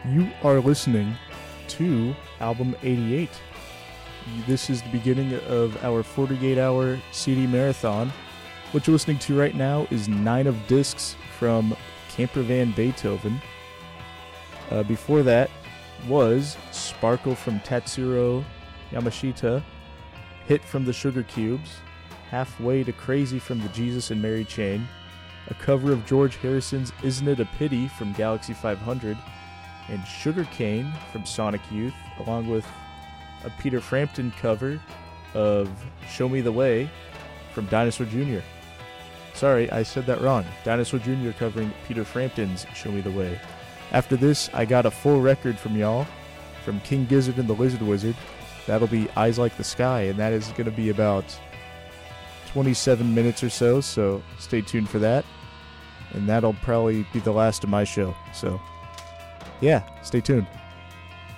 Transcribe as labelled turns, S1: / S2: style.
S1: You are listening to Album 88. This is the beginning of our 48-hour CD marathon. What you're listening to right now is 9 of discs from Campervan Beethoven. Before that was Sparkle from Tatsuro Yamashita, Hit from the Sugar Cubes, Halfway to Crazy from the Jesus and Mary Chain, a cover of George Harrison's Isn't It a Pity from Galaxy 500, and Sugarcane from Sonic Youth, along with a Peter Frampton cover of Show Me the Way from Dinosaur Jr. Sorry, I said that wrong. Dinosaur Jr. covering Peter Frampton's Show Me the Way. After this, I got a full record from y'all, from King Gizzard and the Lizard Wizard. That'll be Eyes Like the Sky, and that is going to be about 27 minutes or so stay tuned for that. And that'll probably be the last of my show, so yeah, stay tuned.